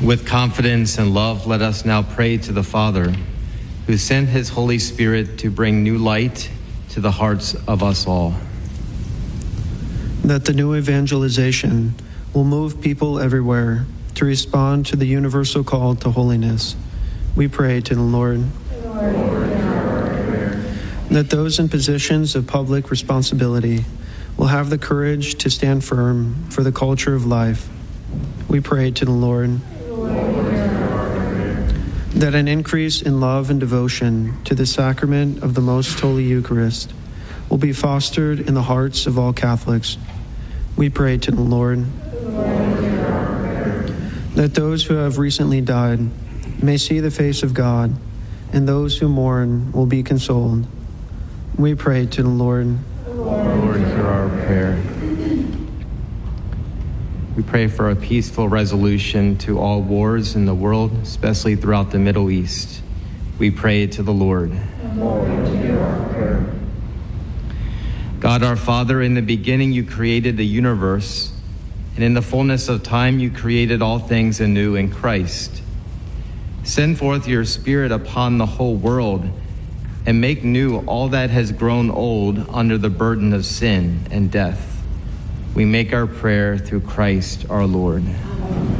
With confidence and love, let us now pray to the Father, who sent his Holy Spirit to bring new light to the hearts of us all. That the new evangelization will move people everywhere to respond to the universal call to holiness. We pray to the Lord. That those in positions of public responsibility will have the courage to stand firm for the culture of life. We pray to the Lord. That an increase in love and devotion to the sacrament of the Most Holy Eucharist will be fostered in the hearts of all Catholics. We pray to the Lord. That those who have recently died may see the face of God, and those who mourn will be consoled. We pray to the Lord. Lord, hear our prayer. We pray for a peaceful resolution to all wars in the world, especially throughout the Middle East. We pray to the Lord. Lord, hear our prayer. God our Father, in the beginning you created the universe, and in the fullness of time you created all things anew in Christ. Send forth your Spirit upon the whole world, and make new all that has grown old under the burden of sin and death. We make our prayer through Christ our Lord. Amen.